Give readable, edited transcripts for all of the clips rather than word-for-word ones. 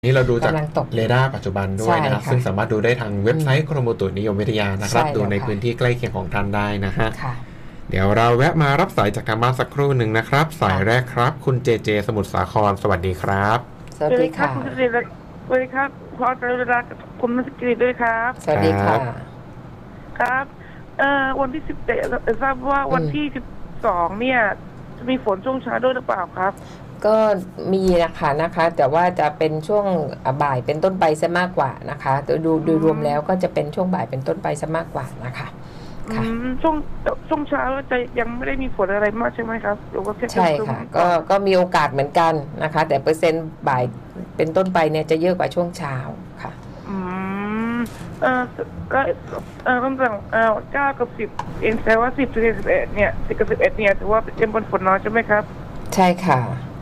นี่เราดูจากกำลังตกเรดาร์ปัจจุบันด้วยนะครับใช่ค่ะซึ่งสามารถดูได้ทางเว็บไซต์กรมอุตุนิยมวิทยานะครับใช่แล้วดูในค่ะพื้นที่ใกล้เคียงของท่านได้นะฮะค่ะเดี๋ยวเราแวะมารับสายจากทางบ้านสักครู่หนึ่งนะครับ สายแรกครับ คุณเจเจสมุทรสาครสวัสดีครับสวัสดีค่ะคุณสิริสวัสดีครับขอใจเวลากับคุณมัสกิริด้วยครับสวัสดีค่ะครับวันที่17ทราบว่าวันที่12เนี่ยจะมีฝนช่วงเช้าด้วยหรือเปล่าครับก็มีนะคะ แต่ว่าจะเป็นช่วงบ่ายเป็นต้นไปซะมากกว่านะคะโดยรวมแล้วก็จะเป็นช่วงบ่ายเป็นต้นไปซะมากกว่านะคะค่ะช่วงเช้าจะยังไม่ได้มีฝนอะไรมากใช่ไหมครับหรือว่าแค่ใช่ค่ะก็มีโอกาสเหมือนกันนะคะ แต่เปอร์เซ็นต์บ่ายเป็นต้นไปเนี่ยจะเยอะกว่าช่วงเช้าค่ะตั้งแต่9 กับ 10เองแต่ว่า10 11เนี่ย10 กับ 11เนี่ยถือว่าเป็นฝนน้อยใช่ไหมครับใช่ค่ะ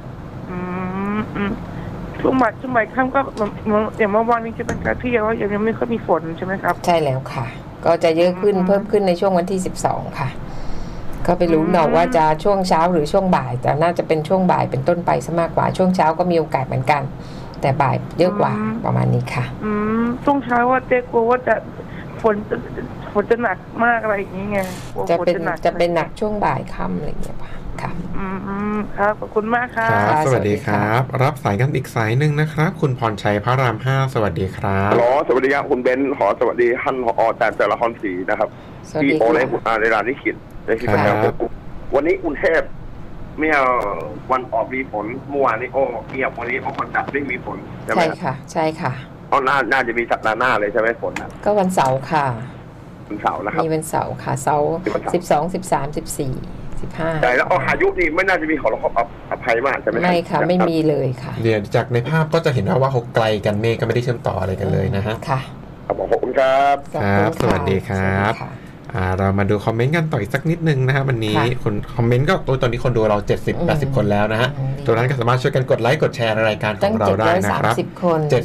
ช่วงบ่ายค่ำก็อย่างเมื่อวานนี้จะเป็นการที่ยังไม่ค่อยมีฝนใช่ไหมครับใช่แล้วค่ะ ก็จะเยอะขึ้นเพิ่มขึ้นในช่วงวันที่12ค่ะก็ไปรู้หนอกว่าจะช่วงเช้าหรือช่วงบ่ายแต่น่าจะเป็นช่วงบ่ายเป็นต้นไปซะมากกว่าช่วงเช้าก็มีโอกาสเหมือนกัน แต่บ่ายเยอะกว่าประมาณนี้ค่ะช่วงเช้าว่าเจ๊กลัวว่าจะฝนจะหนักมากอะไรอย่างนี้ไงจะเป็นหนักช่วงบ่ายค่ำอะไรอย่างเงี้ยค่ะครับขอบคุณมากครัครับ บสวัสดีครับ รับสายกันอีกสายหนึ่งนะครับ คุณพรชัยพระราม5สวัสดีครับหรอสวัสดีครับคุณเบนซ์ขอสวัสดีท่านผอแต่ละครศรีนะครับที่โอในในร้านนิขิตในที่ประจำวันนี้กรุงเทพเมื่อวันออกมีฝนเมื่อวานนี้เงียบวันนี้คนจัดไม่มีฝนใช่ไหมใช่ค่ะใช่ค่ะน่าจะมีสัปดาห์หน้าเลยใช่ไหมฝนนะก็วันเสาร์ค่ะวันเสาร์นะครับมีวันเสาร์ค่ะเสาร์12 13 14 15 ใช่แล้วพายุนี่ไม่น่าจะมีขออภัยมากใช่ไหมไม่ค่ะไม่มีเลยค่ะเดี๋ยวจากในภาพก็จะเห็นว่าเขาไกลกันเมฆก็ไม่ได้เชื่อมต่ออะไรกันเลยนะฮะค่ะขอบคุณครับครับสวัสดีครับเรามาดูคอมเมนต์กันต่ออีกสักนิดนึงนะครับวันนี้คนคอมเมนต์ก็ตอนนี้คนดูเรา 70-80 คนแล้วนะฮะตัวนั้นก็สามารถช่วยกันกดไลค์กดแชร์รายการของเราได้นะครับคน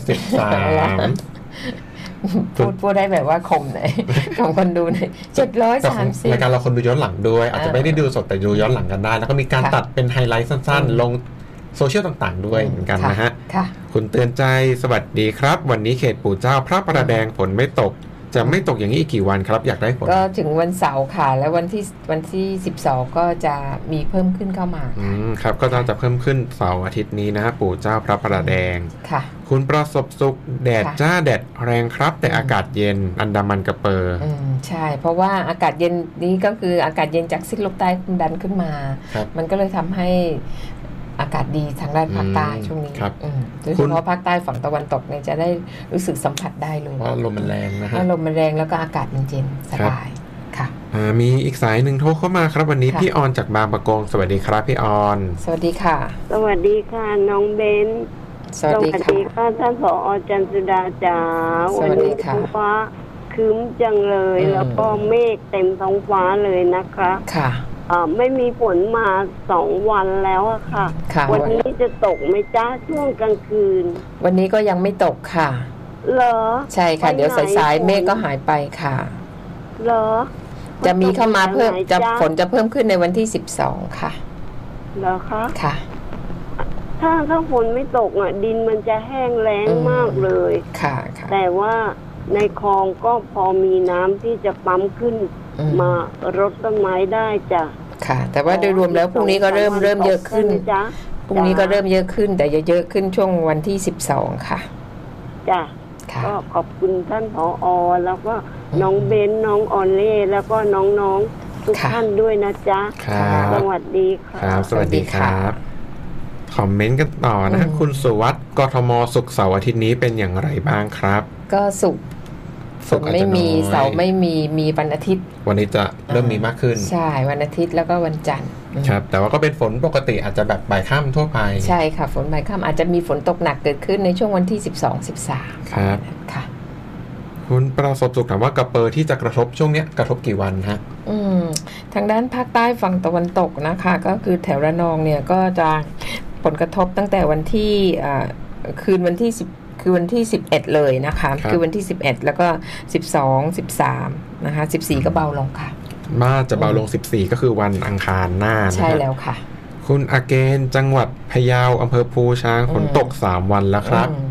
73 พูดได้แบบว่าคมหน่อยของคนดูหน่อย730 รายการเราคนดูย้อนหลังด้วยอาจจะไม่ได้ดูสดแต่ดูย้อนหลังกันได้แล้วก็มีการตัดเป็นไฮไลท์สั้นๆลงโซเชียลต่างๆด้วยเหมือนกันนะฮะคุณเตือนใจสวัสดีครับวันนี้เขตปู่เจ้าพระประแดงฝนไม่ตกจะไม่ตกอย่างนี้อีกกี่วันครับอยากได้ฝนก็ถึงวันเสาร์ค่ะแล้ววันที่12ก็จะมีเพิ่มขึ้นเข้ามาครับก็จะเพิ่มขึ้นเสาร์อาทิตย์นี้นะฮะปู่เจ้าพระประแดงค่ะคุณประสบสุขแดดจ้าแดดแรงครับแต่อากาศเย็นอันดามันกระเปอใช่เพราะว่าอากาศเย็นนี้ก็คืออากาศเย็นจากซีกโลกใต้ดันขึ้นมามันก็เลยทำให้อากาศดีทางด้านภาคใต้ช่วงนี้โดยเฉพาะภาคใต้ฝั่งตะวันตกเนี่ยจะได้รู้สึกสัมผัสได้เลยว่าลมมันแรงนะฮะลมมันแรงแล้วก็อากาศมันเย็นสบายค่ะมีอีกสายหนึ่งโทรเข้ามาครับวันนี้พี่ออนจากบางปะกงสวัสดีครับพี่ออนสวัสดีค่ะสวัสดีค่ะน้องเบนสวัสดีค่ะท่านผอ.จันทร์สุดาจ๋าสวัสดีค่ะท้องฟ้าคืมจังเลยแล้วก็เมฆเต็มท้องฟ้าเลยนะคะค่ะไม่มีฝนมา2 วันแล้วอะค่ะวันนี้จะตกไหมจ้าช่วงกลางคืนวันนี้ก็ยังไม่ตกค่ะเหรอใช่ค่ะเดี๋ยวสายๆเมฆก็หายไปค่ะเหรอจะมีเข้ามาเพิ่มฝนจะเพิ่มขึ้นในวันที่12ค่ะเหรอคะค่ะถ้าฝนไม่ตกอ่ะดินมันจะแห้งแล้งมากเลยค่ะแต่ว่าในคลองก็พอมีน้ำที่จะปั๊มขึ้นมารดต้นไม้ได้จ้ะค่ะแต่ว่าโดยรวมแล้วพรุ่งนี้ก็เริ่มเยอะขึ้นพรุ่งนี้ก็เริ่มเยอะขึ้นแต่เยอะขึ้นช่วงวันที่12ค่ะจ้ะก็ขอบคุณท่านผอ.แล้วก็น้องเบนน้องออนเล่แล้วก็น้องๆทุกท่านด้วยนะจ๊ะสวัสดีค่ะสวัสดีครับคอมเมนต์กันต่อนะคุณสุวัฒน์กทมศุกร์เสาร์อาทิตย์นี้เป็นอย่างไรบ้างครับก็ศุกร์ไม่มีเสาร์ไม่มีวันอาทิตย์วันนี้จะเริ่มมีมากขึ้นใช่วันอาทิตย์แล้วก็วันจันทร์ครับแต่ว่าก็เป็นฝนปกติอาจจะแบบบ่ายค่ำทั่วไปใช่ค่ะฝนบ่ายค่ำอาจจะมีฝนตกหนักเกิดขึ้นในช่วงวันที่12-13 ครับค่ะคุณประสบสุขถามว่ากระเปอที่จะกระทบช่วงนี้กระทบกี่วันฮะทางด้านภาคใต้ฝั่งตะวันตกนะคะก็คือแถวระนองเนี่ยก็จะผลกระทบตั้งแต่วันที่คืนวันที่10คือวันที่11เลยนะคะคือวันที่11แล้วก็12 13นะคะ14ก็เบาลงค่ะจะเบาลง14ก็คือวันอังคารหน้าใช่แล้วค่ะคุณอาเกนจังหวัดพะเยาอำเภอภูช้างฝนตก3วันแล้วครับ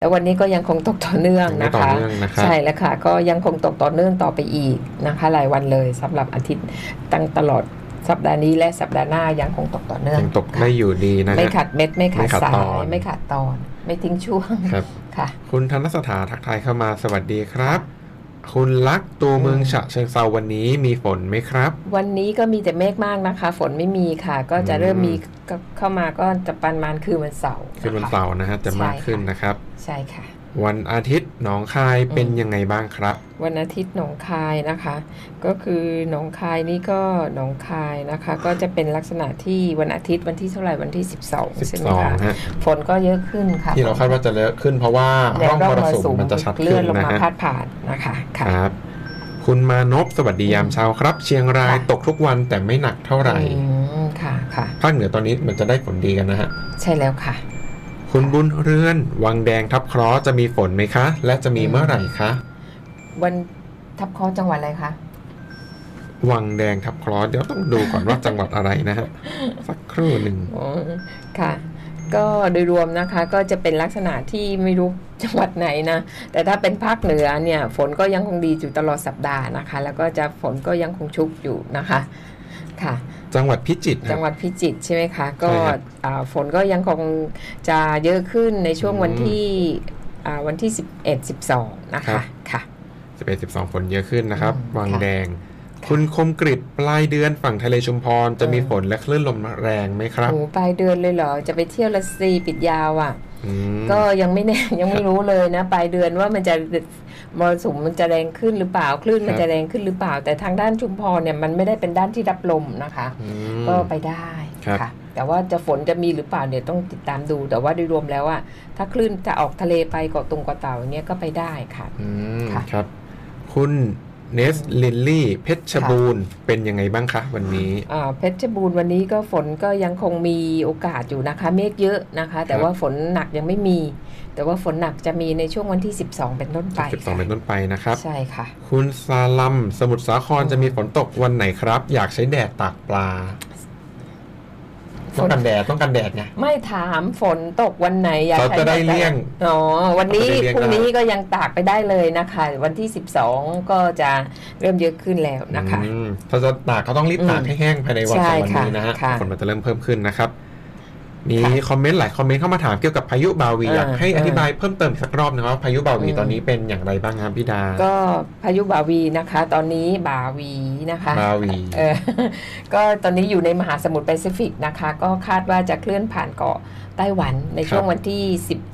แล้ววันนี้ก็ยังคงตกต่อเนื่องนะคะใช่แล้วค่ะก็ยังคงตกต่อเนื่องต่อไปอีกนะคะหลายวันเลยสำหรับอาทิตย์ตั้งตลอดสัปดาห์นี้และสัปดาห์หน้ายังคงตกต่อเนื่องยังตกได้อยู่ดีนะไม่ขาดเม็ดไม่ขาดสายไม่ขาดตอนไม่ทิ้งช่วงครับค่ะคุณธนสถาทักทายเข้ามาสวัสดีครับคุณลักตัวเมืองฉะเชิงเทราวันนี้มีฝนไหมครับวันนี้ก็มีแต่เมฆมากนะคะฝนไม่มีค่ะก็จะเริ่มมีเข้ามาก็จะประมาณคืนวันเสาร์คืนวันเสาร์นะฮะจะมากขึ้นนะครับใช่ค่ะวันอาทิตย์หนองคายเป็นยังไงบ้างครับวันอาทิตย์หนองคายนะคะก็คือหนองคายนี่ก็หนองคายนะคะก็จะเป็นลักษณะที่วันอาทิตย์วันที่เท่าไหร่วันที่12ใช่ไหมคะฝนก็เยอะขึ้นค่ะที่เราคาดว่าจะเยอะขึ้นเพราะว่าร่องมรสุมมันจะชัดขึ้นนะฮะพาดผ่านนะคะครับคุณมานพสวัสดียามเช้าครับเชียงรายตกทุกวันแต่ไม่หนักเท่าไหร่ค่ะค่ะภาคเหนือตอนนี้มันจะได้ฝนดีกันนะฮะใช่แล้วค่ะคุณบุญเรือนวังแดงทับเคราะห์จะมีฝนไหมคะและจะมีเมื่อไหร่คะวันทับเคราะห์จังหวัดอะไรคะวังแดงทับเคราะห์เดี๋ยวต้องดูก่อนว่าจังหวัดอะไรนะฮะสักครู่หนึ่งค่ะก็โดยรวมนะคะก็จะเป็นลักษณะที่ไม่รู้จังหวัดไหนนะแต่ถ้าเป็นภาคเหนือเนี่ยฝนก็ยังคงดีอยู่ตลอดสัปดาห์นะคะแล้วก็จะฝนก็ยังคงชุกอยู่นะคะค่ะจังหวัดพิจิตรจังหวัดพิจิตรใช่ไหมคะก็ฝนก็ยังคงจะเยอะขึ้นในช่วงวันที่11-12นะคะค่ะ 11-12ฝนเยอะขึ้นนะครับวังแดงคุณคมกฤษปลายเดือนฝั่งทะเลชุมพรจะมีฝนและคลื่นลมแรงไหมครับโอ้ปลายเดือนเลยเหรอจะไปเที่ยวละซีปิดยาวอ่ะก็ยังไม่แน่ยังไม่รู้เลยนะปลายเดือนว่ามันจะมรสุมมันจะแรงขึ้นหรือเปล่าคลื่นมันจะแรงขึ้นหรือเปล่าแต่ทางด้านชุมพรเนี่ยมันไม่ได้เป็นด้านที่รับลมนะคะก็ไปได้ค่ะแต่ว่าจะฝนจะมีหรือเปล่าเนี่ยต้องติดตามดูแต่ว่าโดยรวมแล้วอ่ะถ้าคลื่นจะออกทะเลไปเกาะตุงเกาะเต่าเนี่ยก็ไปได้ค่ะครับคุณเนสลินลี่เพชรบูรณ์เป็นยังไงบ้างคะวันนี้เพชรบูรณ์วันนี้ก็ฝนก็ยังคงมีโอกาสอยู่นะคะเมฆเยอะนะคะแต่ว่าฝนหนักยังไม่มีแต่ว่าฝนหนักจะมีในช่วงวันที่12เป็นต้นไป 12เป็นต้นไปนะครับใช่ค่ะคุณซาลัมสมุทรสาครจะมีฝนตกวันไหนครับอยากใช้แดดตากปลาต้องกันแดดไงไม่ถามฝนตกวันไหนอยากใช้จะได้เลี่ยงวันนี้พรุ่งนี้ก็ยังตากไปได้เลยนะคะวันที่12ก็จะเริ่มเยอะขึ้นแล้วนะคะถ้าจะตากเขาต้องรีบตากให้แห้งภายในวัน2วันนี้นะฮะฝนมันจะเริ่มเพิ่มขึ้นนะครับมีคอมเมนต์หลายคอมเมนต์เข้ามาถามเกี่ยวกับพายุบาวีอยากให้อธิบายเพิ่มเติมสักรอบนะครับพายุบาวีตอนนี้เป็นอย่างไรบ้างครับพี่ดาก็พายุบาวีนะคะตอนนี้บาวีนะคะบาวีก็ตอนนี้อยู่ในมหาสมุทรแปซิฟิกนะคะก็คาดว่าจะเคลื่อนผ่านเกาะไต้หวันในช่วงวันที่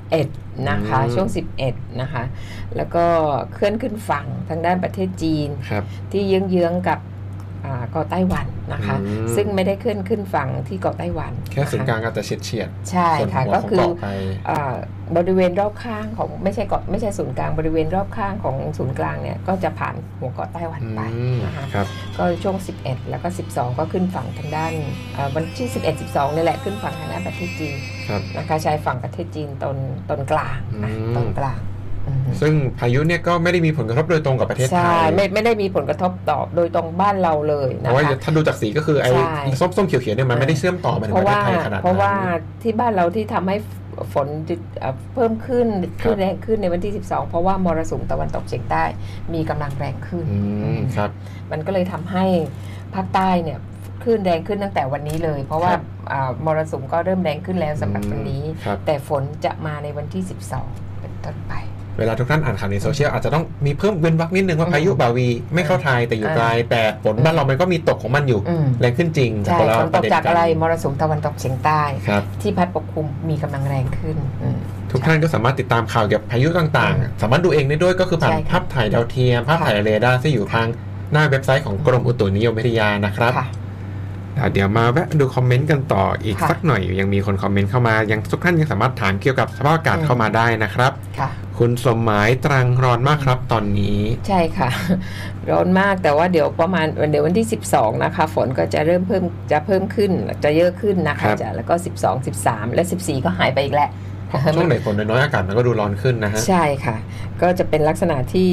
11นะคะช่วง11นะคะแล้วก็เคลื่อนขึ้นฝั่งทางด้านประเทศจีนที่เยื้องๆกับเกาะไต้หวันนะคะซึ่งไม่ได้ขึ้นฝั่งที่เกาะไต้หวันแค่ศูนย์กลางอาจจะเฉียดใช่ค่ะก็คือบริเวณรอบข้างของไม่ใช่ศูนย์กลางบริเวณรอบข้างของศูนย์กลางเนี่ยก็จะผ่านหัวเกาะไต้หวันไปนะคะก็ช่วง11แล้วก็12ก็ขึ้นฝั่งทางด้านวันที่11-12นี่แหละขึ้นฝั่งทางด้านประเทศจีนนะคะชายฝั่งประเทศจีนตอนกลางตอนกลางซึ่งพายุเนี่ยก็ไม่ได้มีผลกระทบโดยตรงกับประเทศไทยใช่ไม่ได้มีผลกระทบต่อโดยตรงบ้านเราเลยนะคะเพราะว่าถ้าดูจากสีก็คือไอ้ส้มเขียวๆเนี่ยมันไม่ได้เชื่อมต่อมาถึงประเทศไทยขนาดนั้นเพราะว่าที่บ้านเราที่ทำให้ฝนเพิ่มขึ้นแรงขึ้นในวันที่12เพราะว่ามรสุมตะวันตกเฉียงใต้มีกำลังแรงขึ้นครับมันก็เลยทำให้ภาคใต้เนี่ยคลื่นแรงขึ้นตั้งแต่วันนี้เลยเพราะว่ามรสุมก็เริ่มแรงขึ้นแล้วสำหรับวันนี้แต่ฝนจะมาในวันที่12เป็นต้นไปเวลาทุกท่านอ่านข่าวในโซเชียลอาจจะต้องมีเพิ่มเว้นวรรคนิดนึงว่าพายุบาวีไม่เข้าไทยแต่อยู่ไกลแต่ฝนบ้านเรามันก็มีตกของมันอยู่แรงขึ้นจริงใช่ฝนตกจากอะไรมรสุมตะวันตกเฉียงใต้ที่พัดปกคลุมมีกำลังแรงขึ้นทุกท่านก็สามารถติดตามข่าวเกี่ยวกับพายุต่างๆสามารถดูเองได้ด้วยก็คือผ่านภาพถ่ายดาวเทียมภาพถ่ายเรดาร์ที่อยู่ทางหน้าเว็บไซต์ของกรมอุตุนิยมวิทยานะครับเดี๋ยวมาแวะดูคอมเมนต์กันต่ออีกสักหน่อยยังมีคนคอมเมนต์เข้ามายังทุกท่านยังสามารถถามเกี่ยวกับสภาพอากาศเข้ามาได้นะครับคุณสมหมายตรังร้อนมากครับตอนนี้ใช่ค่ะร้อนมากแต่ว่าเดี๋ยวประมาณวันที่12นะคะฝนก็จะเริ่มเพิ่มขึ้นจะเยอะขึ้นนะคะจะแล้วก็12 13และ14ก็หายไปอีกแล้วช่วงไหนฝนน้อยอากาศมันก็ดูร้อนขึ้นนะฮะใช่ค่ะก็จะเป็นลักษณะที่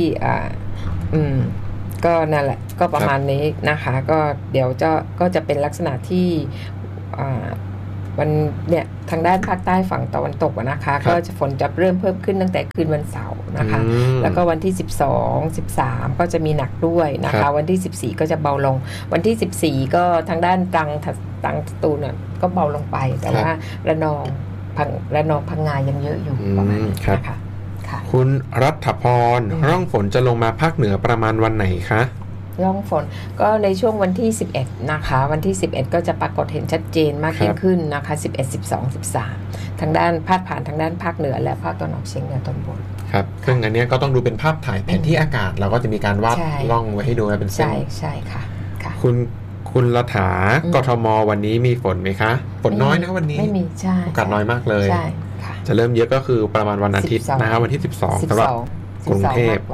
ก็นั่นแหละก็ประมาณนี้นะคะก็เดี๋ยวก็จะเป็นลักษณะที่วันเนี่ยทางด้านภาคใต้ฝั่งตะวันตกนะคะก็จะฝนจะเริ่มเพิ่มขึ้นตั้งแต่คืนวันเสาร์นะคะแล้วก็วันที่12 13ก็จะมีหนักด้วยนะคะวันที่14ก็จะเบาลงวันที่14ก็ทางด้านตรังสตูลเนี่ยก็เบาลงไปแต่ว่าระนองพังงายังเยอะอยู่ประมาณนี้นะคะคุณรัฐพรร่องฝนจะลงมาภาคเหนือประมาณวันไหนคะร่องฝนก็ในช่วงวันที่11นะคะวันที่11ก็จะปรากฏเห็นชัดเจนมากยิ่งขึ้นนะคะ11 12 13ทางด้านพาดผ่านทางด้านภาคเหนือและภาคตะวันออกเฉียงเหนือตอนบนครับซึ่งอันนี้ก็ต้องดูเป็นภาพถ่ายแผนที่อากาศเราก็จะมีการวาดร่องไว้ให้ดูเป็นเส้นใช่ค่ะคุณรัฐากทมวันนี้มีฝนไหมคะฝนน้อยนะวันนี้ไม่มีใช่โอกาสน้อยมากเลยจะเริ่มเยอะก็คือประมาณวันอาทิตย์นะครับวันที่12สำหรับกรุงเทพ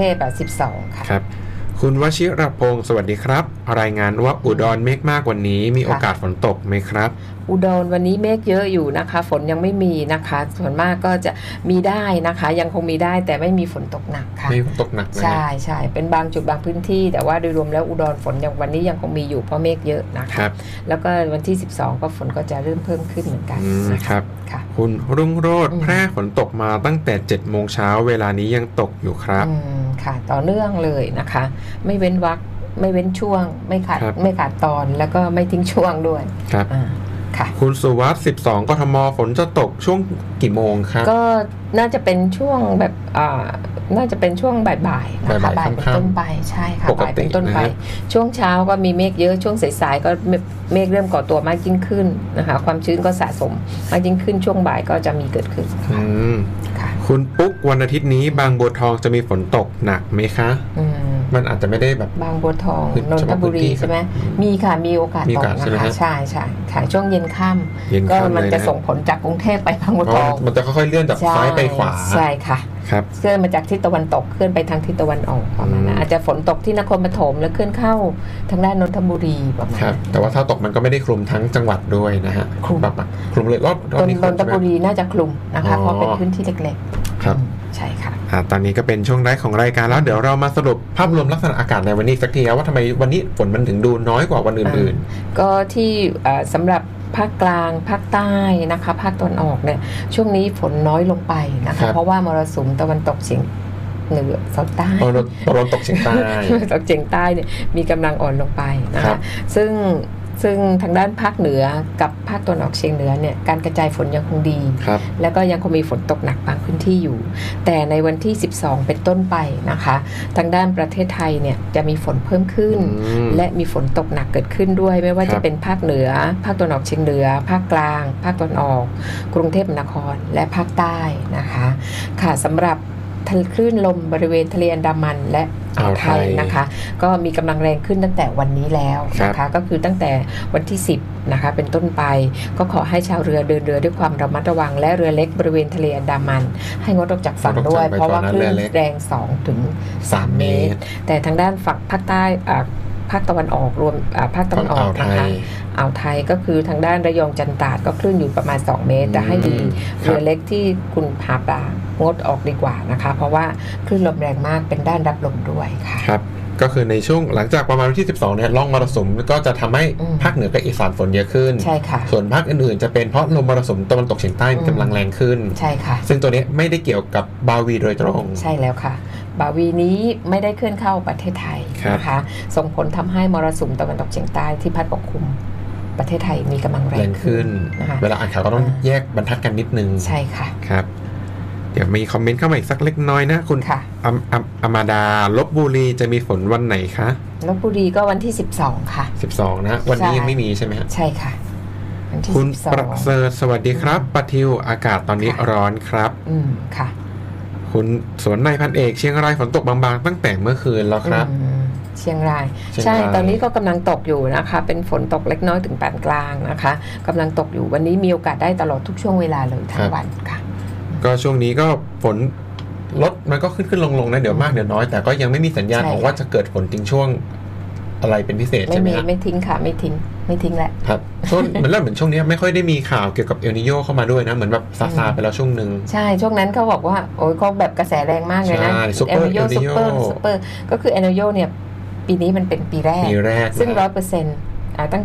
12ค่ะครับคุณวชิรพงศ์สวัสดีครับรายงานว่าอุดรเมฆมากวันนี้มีโอกาสฝนตกไหมครับอุดรวันนี้เมฆเยอะอยู่นะคะฝนยังไม่มีนะคะส่วนมากก็จะมีได้นะคะยังคงมีได้แต่ไม่มีฝนตกหนักค่ะไม่ฝนตกหนักใช่เป็นบางจุดบางพื้นที่แต่ว่าโดยรวมแล้วอุดรฝนอย่างวันนี้ยังคงมีอยู่เพราะเมฆเยอะนะคะแล้วก็วันที่12ก็ฝนก็จะเริ่มเพิ่มขึ้นเหมือนกันนะครับคุณรุ่งโรจน์แพร่ฝนตกมาตั้งแต่ 7 โมงเช้าเวลานี้ยังตกอยู่ครับค่ะต่อเนื่องเลยนะคะไม่เว้นวรรคไม่เว้นช่วงไม่ขาดตอนแล้วก็ไม่ทิ้งช่วงด้วยครับคุณสุวัสดิ์12กทมฝนจะตกช่วงกี่โมงครับก็น่าจะเป็นช่วงแบบน่าจะเป็นช่วงบ่ายๆนะคะบ่ายเป็นต้นไปใช่ค่ะบ่ายเป็นต้นไปช่วงเช้าก็มีเมฆเยอะช่วงสายๆก็เมฆเริ่มก่อตัวมากยิ่งขึ้นนะคะความชื้นก็สะสมมากยิ่งขึ้นช่วงบ่ายก็จะมีเกิดขึ้นค่ะคุณปุ๊กวันอาทิตย์นี้บางบัวทองจะมีฝนตกหนักไหมคะมันอาจจะไม่ได้แบบบางบัวทองนนทบุรีใช่ไหมมีค่ะมีโอกาสตกนะคะใช่ค่ะช่วงเย็นค่ำก็มันจะส่งผลจากกรุงเทพไปบางบัวทองมันจะค่อยๆเลื่อนจากซ้ายไปขวาใช่ค่ะเคลื่อนมาจากทิศตะวันตกเคลื่อนไปทางทิศตะวันออกประมาณนั้นอาจจะฝนตกที่นครปฐมแล้วเคลื่อนเข้าทางด้านนนทบุรีประมาณนั้นแต่ว่าถ้าตกมันก็ไม่ได้คลุมทั้งจังหวัดด้วยนะฮะคลุมเลยรอบนนทบุรีน่าจะคลุมนะคะเพราะเป็นพื้นที่เล็กๆครับใช่ค่ะตอนนี้ก็เป็นช่วงแรกของรายการแล้วเดี๋ยวเรามาสรุปภาพรวมลักษณะอากาศในวันนี้สักทีว่าทำไมวันนี้ฝนมันถึงดูน้อยกว่าวันอื่นๆก็ที่สำหรับภาคกลางภาคใต้นะคะภาคตะวันออกเนี่ยช่วงนี้ฝนน้อยลงไปนะคะเพราะว่ามรสุมตะวันตกเฉียงเหนือตกใต้ตะวันตกเฉียงใต้ตกเฉียงใต้เนี่ยมีกำลังอ่อนลงไปนะคะซึ่งทางด้านภาคเหนือกับภาคตะวันออกเฉียงเหนือเนี่ยการกระจายฝนยังคงดีแล้วก็ยังคงมีฝนตกหนักบางพื้นที่อยู่แต่ในวันที่12เป็นต้นไปนะคะทางด้านประเทศไทยเนี่ยจะมีฝนเพิ่มขึ้นและมีฝนตกหนักเกิดขึ้นด้วยไม่ว่าจะเป็นภาคเหนือภาคตะวันออกเฉียงเหนือภาคกลางภาคตะวันออกกรุงเทพมหานครและภาคใต้นะคะค่ะสำหรับคลื่นลมบริเวณทะเลอันดามันและอ่าวไทยนะคะก็มีกำลังแรงขึ้นตั้งแต่วันนี้แล้วนะคะก็คือตั้งแต่วันที่10นะคะเป็นต้นไปก็ขอให้ชาวเรือเดินเรือด้วยความระมัดระวังและเรือเล็กบริเวณทะเลอันดามันให้งดออกจากฝั่งด้วยเพราะว่าคลื่นแรง 2-3 เมตรแต่ทางด้านฝั่งภาคใต้ภาคตะวันออกรวมภาคตะวันออกนะคะอ่าวไทยก็คือทางด้านระยองจันทราดก็คลื่นอยู่ประมาณ2 เมตรแต่ให้ดีเรือเล็กที่คุณหาปลางดออกดีกว่านะคะเพราะว่าคลื่นลมแรงมากเป็นด้านรับลมด้วยค่ะครับก็คือในช่วงหลังจากประมาณวันที่12เนี่ยร่องมรสุมก็จะทำให้ภาคเหนือกับอีสานฝนเยอะขึ้นใช่ค่ะส่วนภาคอื่นๆจะเป็นเพราะลมมรสุมตะวันตกเฉียงใต้มีกำลังแรงขึ้นใช่ค่ะซึ่งตัวนี้ไม่ได้เกี่ยวกับบาวีโดยตรงใช่แล้วค่ะบาวีนี้ไม่ได้เคลื่อนเข้าประเทศไทยนะคะส่งผลทำให้มรสุมตะวันตกเฉียงใต้ที่พัดปกคลุมประเทศไทยมีกำลังแรงขึ้นเวลาอ่านข่าวก็ต้องแยกบรรทัดกันนิดนึงใช่ค่ะครับเดี๋ยวมีคอมเมนต์เข้ามาอีกสักเล็กน้อยนะคุณอมาดาลพบุรีจะมีฝนวันไหนคะลพบุรีก็วันที่12ค่ะ 12นะวันนี้ยังไม่มีใช่ไหมฮะใช่ค่ะวันที่คุณประเสริฐสวัสดีครับปะทิวอากาศตอนนี้ร้อนครับค่ะคุณสวนนายพันเอกเชียงรายฝนตกบางๆตั้งแต่เมื่อคืนแล้วครับเชียงรายใช่ตอนนี้ก็กำลังตกอยู่นะคะเป็นฝนตกเล็กน้อยถึงปานกลางนะคะกำลังตกอยู่วันนี้มีโอกาสได้ตลอดทุกช่วงเวลาเลยทั้งวันค่ะก็ช่วงนี้ก็ฝนลดมันก็ขึ้นลงนะเดี๋ยวมากเดี๋ยวน้อยแต่ก็ยังไม่มีสัญญาณของว่าจะเกิดฝนจริงช่วงอะไรเป็นพิเศษใช่ไหมครับไม่ทิ้งค่ะไม่ทิ้งแหละครับช่วงมันเริ่มเหมือนช่วงนี้ไม่ค่อยได้มีข่าวเกี่ยวกับเอลนิโญเข้ามาด้วยนะเหมือนแบบซาไปแล้วช่วงนึงใช่ช่วงนั้นเขาบอกว่าโอ้ยเขาแบบกระแสแรงมากเลยนะเอลนิโญซุปเปอร์ก็คือเอลนิโญเนี่ยปีนี้มันเป็นปีแรกซึ่ง 100% ตั้ง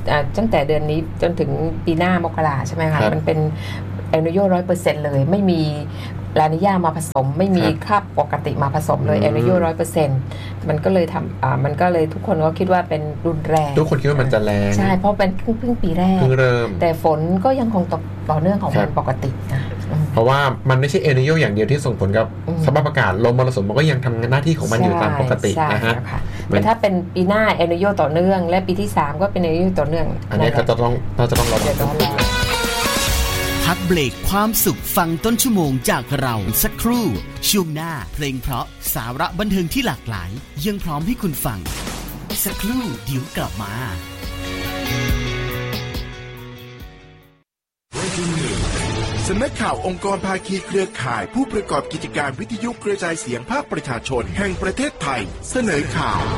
ตั้งแต่เดือนนี้จนถึงปีหน้ามกราใช่ไหมคะมันเป็นเอลนิโย 100% เลยไม่มีลานิญามาผสมไม่มีคราบปกติมาผสมเลยเอลนิโย 100% มันก็เลยมันก็เลยทุกคนก็คิดว่าเป็นรุนแรงทุกคนคิดว่ามันจะแรงใช่เพราะเป็นเพิ่งปีแรกเริ่มแต่ฝนก็ยังคงตกต่อเนื่องของมันปกตินะเพราะว่ามันไม่ใช่เอลนิโยอย่างเดียวที่ส่งผลกับสภาพอากาศลมมรสุมมันก็ยังทำหน้าที่ของมันอยู่ตามปกตินะฮะแต่ถ้าเป็นปีหน้าเอลนิโยต่อเนื่องและปีที่3ก็เป็นเอลนิโยต่อเนื่องอันนี้เราจะต้องรอพักเบรกความสุขฟังต้นชั่วโมงจากเราสักครู่ช่วงหน้าเพลงเพราะสาระบันเทิงที่หลากหลายยังพร้อมให้คุณฟังสักครู่เดี๋ยวกลับมาสำนักข่าวองค์กรภาคีเครือข่ายผู้ประกอบกิจการวิทยุกระจายเสียงภาคประชาชนแห่งประเทศไทยเสนอข่าว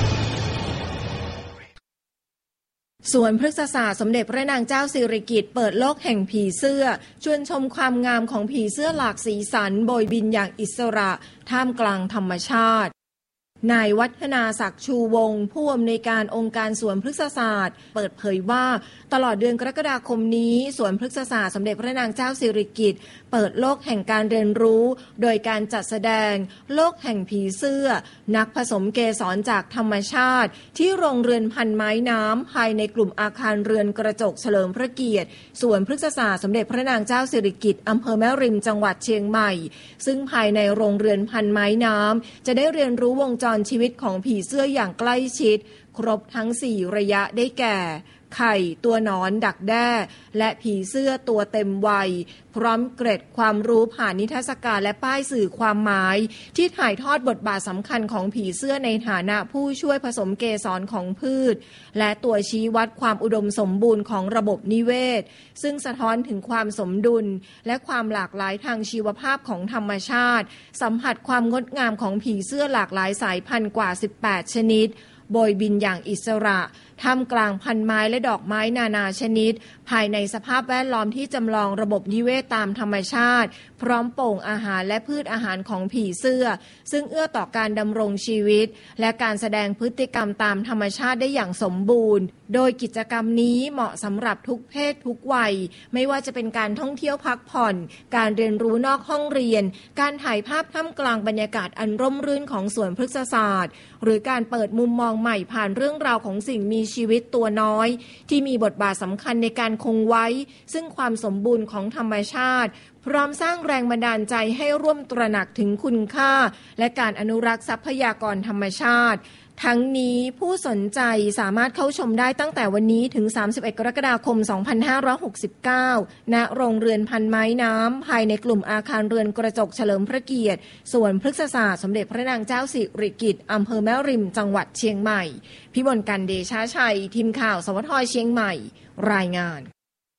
สวนพฤกษศาสตร์สมเด็จพระนางเจ้าสิริกิติ์เปิดโลกแห่งผีเสื้อชวนชมความงามของผีเสื้อหลากสีสันโบยบินอย่างอิสระท่ามกลางธรรมชาตินายวัฒนาศักดิ์ชูวงศ์ผู้อำนวยการองค์การสวนพฤกษศาสตร์เปิดเผยว่าตลอดเดือนกรกฎาคมนี้สวนพฤกษศาสตร์สมเด็จพระนางเจ้าสิริกิติ์เปิดโลกแห่งการเรียนรู้โดยการจัดแสดงโลกแห่งผีเสื้อนักผสมเกสรจากธรรมชาติที่โรงเรือนพันไม้น้ำภายในกลุ่มอาคารเรือนกระจกเฉลิมพระเกียรติสวนพฤกษศาสตร์สมเด็จพระนางเจ้าสิริกิติ์อำเภอแม่ริมจังหวัดเชียงใหม่ซึ่งภายในโรงเรือนพันไม้น้ำจะได้เรียนรู้วงจรชีวิตของผีเสื้ออย่างใกล้ชิดครบทั้ง4ระยะได้แก่ไข่ตัวหนอนดักแด้และผีเสื้อตัวเต็มวัยพร้อมเกร็ดความรู้ผ่านนิทรรศการและป้ายสื่อความหมายที่ถ่ายทอดบทบาทสำคัญของผีเสื้อในฐานะผู้ช่วยผสมเกสรของพืชและตัวชี้วัดความอุดมสมบูรณ์ของระบบนิเวศซึ่งสะท้อนถึงความสมดุลและความหลากหลายทางชีวภาพของธรรมชาติสัมผัสความงดงามของผีเสื้อหลากหลายสายพันธุ์กว่า18ชนิดโบยบินอย่างอิสระท่ามกลางพันไม้และดอกไม้นานาชนิดภายในสภาพแวดล้อมที่จำลองระบบนิเวศตามธรรมชาติพร้อมโป่งอาหารและพืชอาหารของผีเสื้อซึ่งเอื้อต่อการดำรงชีวิตและการแสดงพฤติกรรมตามธรรมชาติได้อย่างสมบูรณ์โดยกิจกรรมนี้เหมาะสำหรับทุกเพศทุกวัยไม่ว่าจะเป็นการท่องเที่ยวพักผ่อนการเรียนรู้นอกห้องเรียนการถ่ายภาพท่ามกลางบรรยากาศอันร่มรื่นของสวนพฤกษศาสตร์หรือการเปิดมุมมองใหม่ผ่านเรื่องราวของสิ่งมีชีวิตตัวน้อยที่มีบทบาทสำคัญในการคงไว้ซึ่งความสมบูรณ์ของธรรมชาติพร้อมสร้างแรงบันดาลใจให้ร่วมตระหนักถึงคุณค่าและการอนุรักษ์ทรัพยากรธรรมชาติทั้งนี้ผู้สนใจสามารถเข้าชมได้ตั้งแต่วันนี้ถึง31กรกฎาคม2569ณโรงเรือนพันไม้น้ำภายในกลุ่มอาคารเรือนกระจกเฉลิมพระเกียรติสวนพฤกษศาสตร์สมเด็จพระนางเจ้าสิริกิติ์อำเภอแม่ริมจังหวัดเชียงใหม่พิมลกันเดชาชัยทีมข่าวสวทเชียงใหม่รายงาน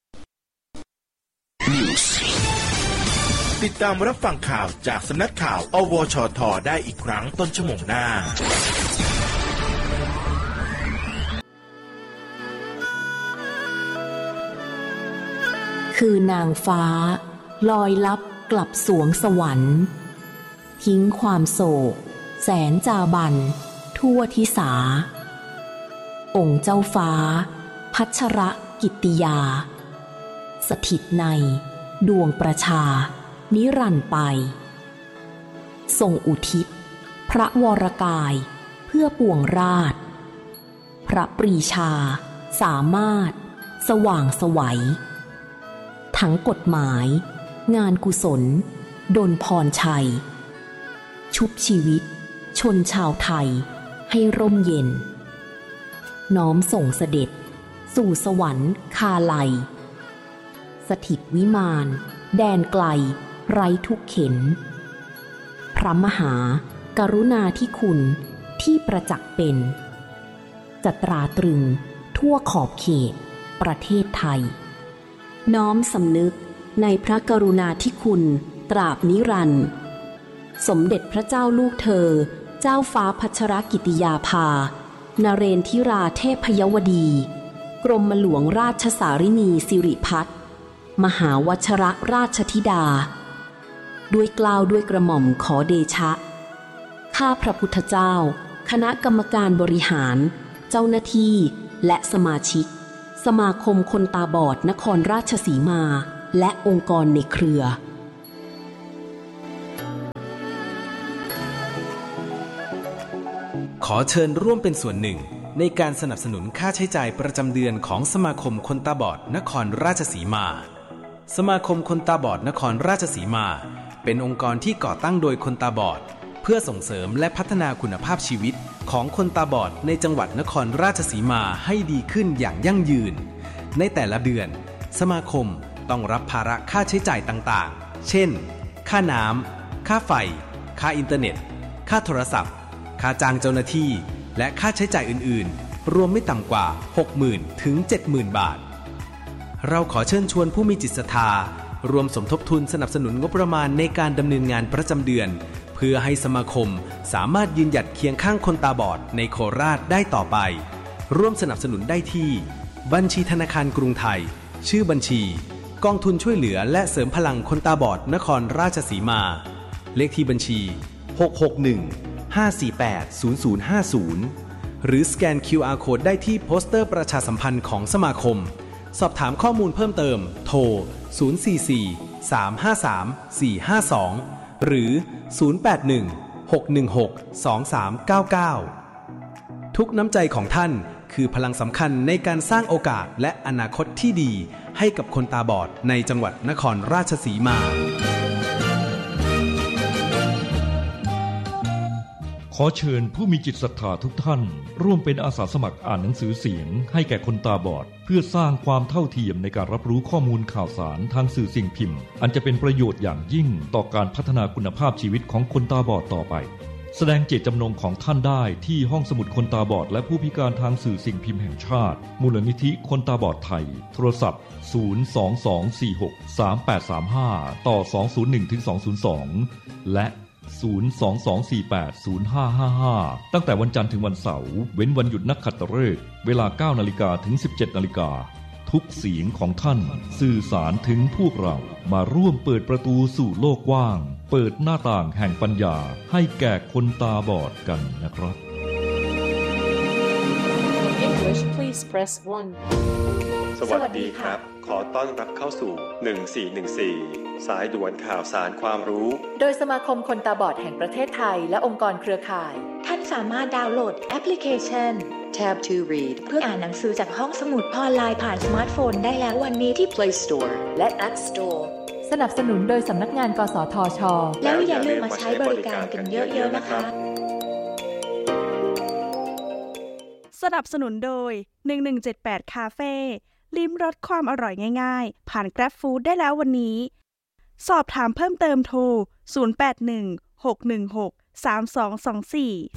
ติดตามรับฟังข่าวจากสำนักข่าวอวชท.ได้อีกครั้งต้นชั่วโมงหน้าคือนางฟ้าลอยลับกลับสวงสวรรค์ทิ้งความโศกแสนจาบันทั่วทิสาองค์เจ้าฟ้าพัชรกิตติยาสถิตในดวงประชานิรันดร์ไปทรงอุทิศพระวรกายเพื่อปวงราชพระปรีชาสามารถสว่างไสวทั้งกฎหมายงานกุศลดลพรชัยชุบชีวิตชนชาวไทยให้ร่มเย็นน้อมส่งเสด็จสู่สวรรค์คาไลสถิตวิมานแดนไกลไร้ทุกเข็ญพระมหากรุณาธิคุณที่ประจักษ์เป็นจะตราตรึงทั่วขอบเขตประเทศไทยน้อมสำนึกในพระกรุณาธิคุณตราบนิรันดร์สมเด็จพระเจ้าลูกเธอเจ้าฟ้าพัชรกิติยาภานเรนทิราเทพยวดีกรมหลวงราชสารินีสิริพัฒน์มหาวชรราชธิดาด้วยเกล้าด้วยกระหม่อมขอเดชะข้าพระพุทธเจ้าคณะกรรมการบริหารเจ้าหน้าที่และสมาชิกสมาคมคนตาบอดนครราชสีมาและองค์กรในเครือขอเชิญร่วมเป็นส่วนหนึ่งในการสนับสนุนค่าใช้จ่ายประจำเดือนของสมาคมคนตาบอดนครราชสีมาสมาคมคนตาบอดนครราชสีมาเป็นองค์กรที่ก่อตั้งโดยคนตาบอดเพื่อส่งเสริมและพัฒนาคุณภาพชีวิตของคนตาบอดในจังหวัดนครราชสีมาให้ดีขึ้นอย่างยั่งยืนในแต่ละเดือนสมาคมต้องรับภาระค่าใช้จ่ายต่างๆเช่นค่าน้ำค่าไฟค่าอินเทอร์เน็ตค่าโทรศัพท์ค่าจ้างเจ้าหน้าที่และค่าใช้จ่ายอื่นๆรวมไม่ต่ำกว่า 60,000 ถึง 70,000 บาทเราขอเชิญชวนผู้มีจิตศรัทธารวมสมทบทุนสนับสนุนงบประมาณในการดำเนินงานประจำเดือนเพื่อให้สมาคมสามารถยืนหยัดเคียงข้างคนตาบอดในโคราชได้ต่อไปร่วมสนับสนุนได้ที่บัญชีธนาคารกรุงไทยชื่อบัญชีกองทุนช่วยเหลือและเสริมพลังคนตาบอดนครราชสีมาเลขที่บัญชี661-548-0050หรือสแกน QR Code ได้ที่โปสเตอร์ประชาสัมพันธ์ของสมาคมสอบถามข้อมูลเพิ่มเติมโทร044-353-452หรือ081-616-2399ทุกน้ำใจของท่านคือพลังสำคัญในการสร้างโอกาสและอนาคตที่ดีให้กับคนตาบอดในจังหวัดนครราชสีมาขอเชิญผู้มีจิตศรัทธาทุกท่านร่วมเป็นอาสาสมัครอ่านหนังสือเสียงให้แก่คนตาบอดเพื่อสร้างความเท่าเทียมในการรับรู้ข้อมูลข่าวสารทางสื่อสิ่งพิมพ์อันจะเป็นประโยชน์อย่างยิ่งต่อการพัฒนาคุณภาพชีวิตของคนตาบอดต่อไปแสดงเจตจำนงของท่านได้ที่ห้องสมุดคนตาบอดและผู้พิการทางสื่อสิ่งพิมพ์แห่งชาติมูลนิธิคนตาบอดไทยโทรศัพท์022463835ต่อ201-202และ022480555ตั้งแต่วันจันทร์ถึงวันเสาร์เว้นวันหยุดนักขัตฤกษ์เวลา 9:00 นถึง 17:00 นทุกเสียงของท่านสื่อสารถึงพวกเรามาร่วมเปิดประตูสู่โลกกว้างเปิดหน้าต่างแห่งปัญญาให้แก่คนตาบอดกันนะครับ English please press 1 สวัสดีครับขอต้อนรับเข้าสู่1414สายด่วนข่าวสารความรู้โดยสมาคมคนตาบอดแห่งประเทศไทยและองค์กรเครือข่ายท่านสามารถดาวน์โหลดแอปพลิเคชัน Tab to Read เพื่ออ่านหนังสือจากห้องสมุดออนไลน์ผ่านสมาร์ทโฟนได้แล้ววันนี้ที่ Play Store และ App Store สนับสนุนโดยสำนักงานกสทช.แล้วอย่าลืมมาใช้บริการกันเยอะๆนะคะสนับสนุนโดย1178คาเฟ่ลิ้มรสความอร่อยง่ายๆผ่าน Grab Food ได้แล้ววันนี้สอบถามเพิ่มเติมโทร0816163224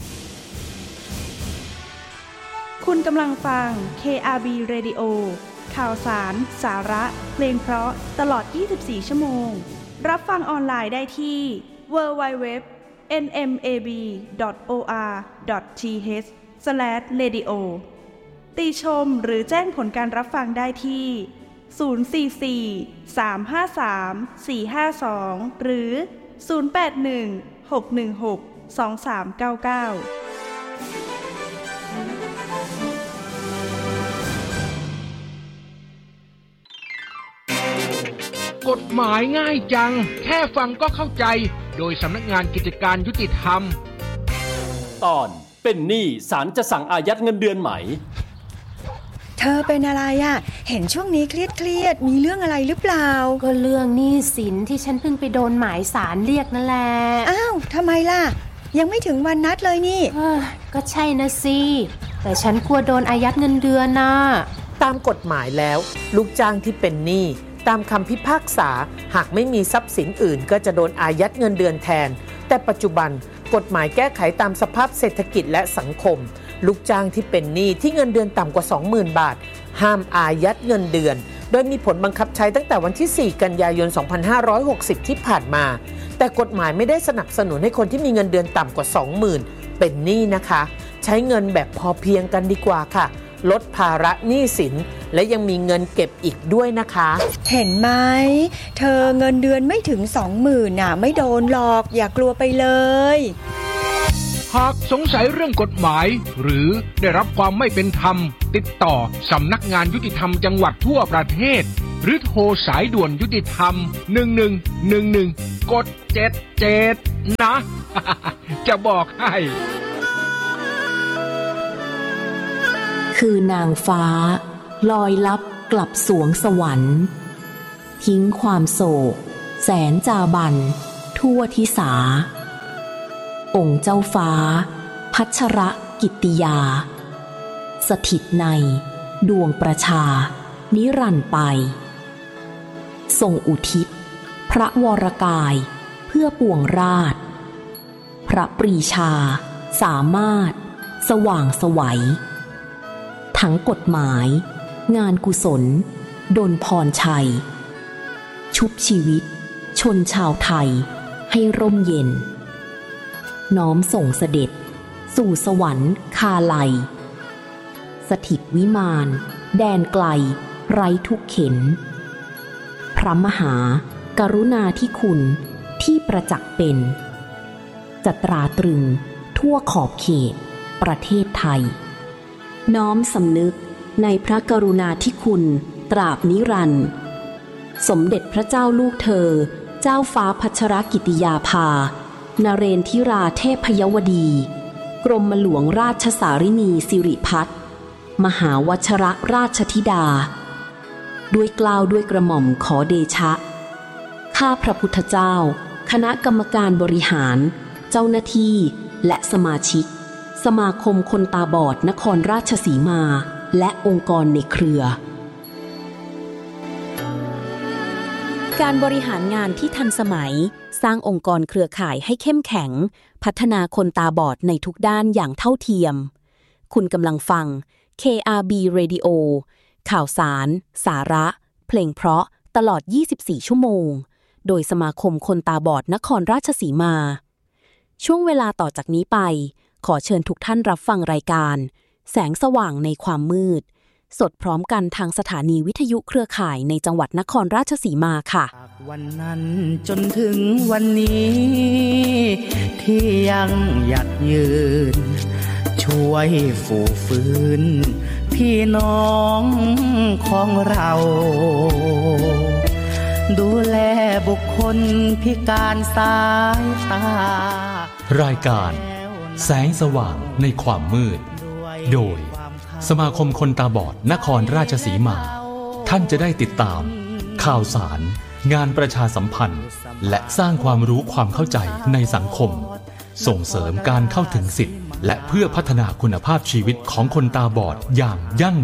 คุณกำลังฟัง KRB Radio ข่าวสารสาระเพลงเพราะตลอด24ชั่วโมงรับฟังออนไลน์ได้ที่ www.nmab.or.th/radio ติชมหรือแจ้งผลการรับฟังได้ที่044-353-452หรือ081-616-2399 กฎหมายง่ายจังแค่ฟังก็เข้าใจโดยสำนักงานกิจการยุติธรรมตอนเป็นหนี้ศาลจะสั่งอายัดเงินเดือนไหมเธอเป็นอะไรอ่ะเห็นช่วงนี้เครียดมีเรื่องอะไรหรือเปล่าก็เรื่องหนี้สินที่ฉันเพิ่งไปโดนหมายศาลเรียกนั่นแหละอ้าวทำไมล่ะยังไม่ถึงวันนัดเลยนี่ก็ใช่นะสิแต่ฉันกลัวโดนอายัดเงินเดือนนะตามกฎหมายแล้วลูกจ้างที่เป็นหนี้ตามคำพิพากษาหากไม่มีทรัพย์สินอื่นก็จะโดนอายัดเงินเดือนแทนแต่ปัจจุบันกฎหมายแก้ไขตามสภาพเศรษฐกิจและสังคมลูกจ้างที่เป็นหนี้ที่เงินเดือนต่ำกว่า 20,000 บาทห้ามอายัดเงินเดือนโดยมีผลบังคับใช้ตั้งแต่วันที่4กันยายน2560ที่ผ่านมาแต่กฎหมายไม่ได้สนับสนุนให้คนที่มีเงินเดือนต่ำกว่า 20,000 เป็นหนี้นะคะใช้เงินแบบพอเพียงกันดีกว่าค่ะลดภาระหนี้สินและยังมีเงินเก็บอีกด้วยนะคะเห็นไหมเธอเงินเดือนไม่ถึง 20,000 น่ะไม่โดนหรอกอย่ากลัวไปเลยหากสงสัยเรื่องกฎหมายหรือได้รับความไม่เป็นธรรมติดต่อสำนักงานยุติธรรมจังหวัดทั่วประเทศหรือโทรสายด่วนยุติธรรม1111กด77นะ จะบอกให้คือนางฟ้าลอยลับกลับสวงสวรรค์ทิ้งความโศกแสนจาบันทั่วทิสาองค์เจ้าฟ้าพัชรกิตติยาสถิตในดวงประชานิรันดร์ไปทรงอุทิศพระวรกายเพื่อปวงราชพระปรีชาสามารถสว่างไสวทั้งกฎหมายงานกุศลดลพรชัยชุบชีวิตชนชาวไทยให้ร่มเย็นน้อมส่งเสด็จสู่สวรรค์คาลัยสถิตวิมานแดนไกลไร้ทุกเข็ญพระมหากรุณาธิคุณที่ประจักษ์เป็นจะตราตรึงทั่วขอบเขตประเทศไทยน้อมสำนึกในพระกรุณาธิคุณตราบนิรันดร์สมเด็จพระเจ้าลูกเธอเจ้าฟ้าพัชรกิติยาภานเรนทิราเทพยวดีกรมหลวงราชสารินีสิริพัฒน์มหาวชรราชธิดาด้วยเกล้าด้วยกระหม่อมขอเดชะข้าพระพุทธเจ้าคณะกรรมการบริหารเจ้าหน้าที่และสมาชิกสมาคมคนตาบอดนครราชสีมาและองค์กรในเครือการบริหารงานที่ทันสมัยสร้างองค์กรเครือข่ายให้เข้มแข็งพัฒนาคนตาบอดในทุกด้านอย่างเท่าเทียมคุณกำลังฟัง KRB Radio ข่าวสารสาระเพลงเพราะตลอด24ชั่วโมงโดยสมาคมคนตาบอดนครราชสีมาช่วงเวลาต่อจากนี้ไปขอเชิญทุกท่านรับฟังรายการแสงสว่างในความมืดสดพร้อมกันทางสถานีวิทยุเครือข่ายในจังหวัดนครราชสีมาค่ะวันนั้นจนถึงวันนี้ที่ยังหยัดยืนช่วยฝูฟื้นพี่น้องของเราดูแลบุคคลพิการสายตารายการแสงสว่างในความมืดโดยสมาคมคนตาบอดนครราชสีมาท่านจะได้ติดตามข่าวสารงานประชาสัมพันธ์และสร้างความรู้ความเข้าใจในสังคมส่งเสริมการเข้าถึงสิทธิและเพื่อพัฒนาคุณภาพชีวิตของคนตาบอดอย่างยั่ง